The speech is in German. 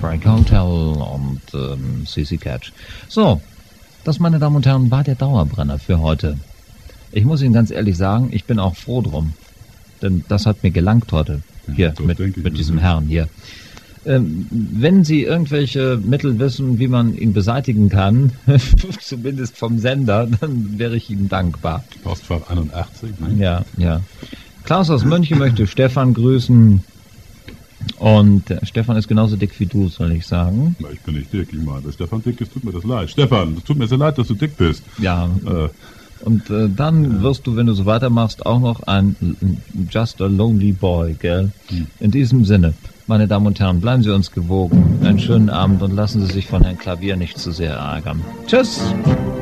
Heartbreak Hotel und CC Catch. So, das, meine Damen und Herren, war der Dauerbrenner für heute. Ich muss Ihnen ganz ehrlich sagen, ich bin auch froh drum. Denn das hat mir gelangt heute. Hier, mit diesem Herrn hier. Wenn Sie irgendwelche Mittel wissen, wie man ihn beseitigen kann, zumindest vom Sender, dann wäre ich Ihnen dankbar. Postfach 81, ne? Ja. Klaus aus München möchte Stefan grüßen. Und Stefan ist genauso dick wie du, soll ich sagen. Na, ich bin nicht dick, ich meine, wenn Stefan dick ist, tut mir das leid. Stefan, es tut mir sehr leid, dass du dick bist. Ja. Und dann wirst du, wenn du so weitermachst, auch noch ein Just a Lonely Boy, gell? In diesem Sinne, meine Damen und Herren, bleiben Sie uns gewogen. Einen schönen Abend und lassen Sie sich von Herrn Klavier nicht zu sehr ärgern. Tschüss!